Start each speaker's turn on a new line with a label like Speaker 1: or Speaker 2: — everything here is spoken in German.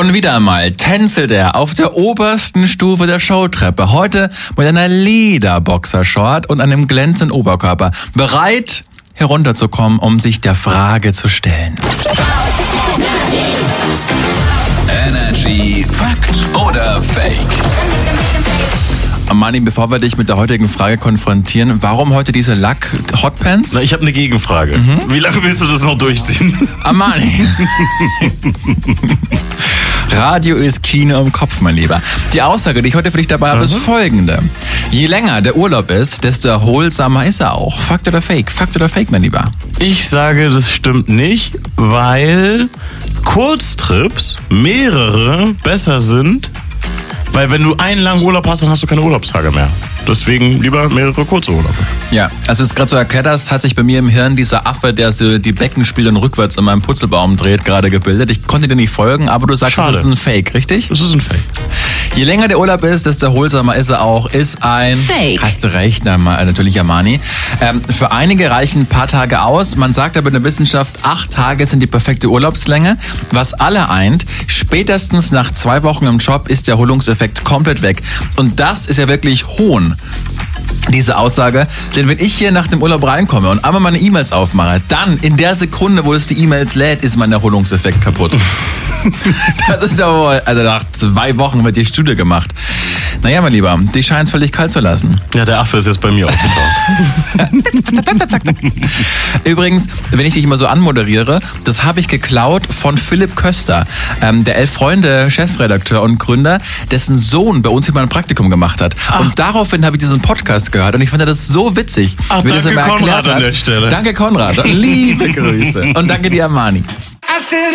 Speaker 1: Und wieder einmal tänzelt er auf der obersten Stufe der Showtreppe. Heute mit einer Lederboxershort und einem glänzenden Oberkörper. Bereit, herunterzukommen, um sich der Frage zu stellen.
Speaker 2: Energy Fakt oder Fake?
Speaker 1: Armani, bevor wir dich mit der heutigen Frage konfrontieren, warum heute diese Lack-Hotpants?
Speaker 3: Na, ich habe eine Gegenfrage. Wie lange willst du das noch durchziehen?
Speaker 1: Armani. Radio ist Kino im Kopf, mein Lieber. Die Aussage, die ich heute für dich dabei habe, ist folgende. Je länger der Urlaub ist, desto erholsamer ist er auch. Fakt oder Fake? Fakt oder Fake, mein Lieber?
Speaker 3: Ich sage, das stimmt nicht, weil Kurztrips, mehrere, besser sind. Weil wenn du einen langen Urlaub hast, dann hast du keine Urlaubstage mehr. Deswegen lieber mehrere kurze Urlaube.
Speaker 1: Ja, also es gerade so erklärt hast, hat sich bei mir im Hirn dieser Affe, der so die Beckenspiele und rückwärts in meinem Putzelbaum dreht, gerade gebildet. Ich konnte dir nicht folgen, aber du sagst,
Speaker 3: Schade.
Speaker 1: es ist ein Fake, richtig?
Speaker 3: Das ist ein Fake.
Speaker 1: Je länger der Urlaub ist, desto erholsamer ist er auch. Ist ein
Speaker 4: Fake.
Speaker 1: Hast du recht, natürlich Armani. Für einige reichen ein paar Tage aus. Man sagt aber in der Wissenschaft, 8 Tage sind die perfekte Urlaubslänge. Was alle eint, spätestens nach 2 Wochen im Job ist der Erholungseffekt komplett weg. Und das ist ja wirklich Hohn. Diese Aussage, denn wenn ich hier nach dem Urlaub reinkomme und einmal meine E-Mails aufmache, dann in der Sekunde, wo es die E-Mails lädt, ist mein Erholungseffekt kaputt. Das ist ja wohl, also nach 2 Wochen wird die Studie gemacht. Naja, mein Lieber, dich scheint es völlig kalt zu lassen.
Speaker 3: Ja, der Affe ist jetzt bei mir aufgetaucht.
Speaker 1: Übrigens, wenn ich dich immer so anmoderiere, das habe ich geklaut von Philipp Köster, der 11 Freunde Chefredakteur und Gründer, dessen Sohn bei uns hier mal ein Praktikum gemacht hat. Und daraufhin habe ich diesen Podcast gehört und ich fand das so witzig.
Speaker 3: Ach,
Speaker 1: wie das
Speaker 3: danke
Speaker 1: immer erklärt
Speaker 3: Konrad an
Speaker 1: hat.
Speaker 3: der Stelle.
Speaker 1: Danke Konrad, liebe Grüße und danke dir Armani.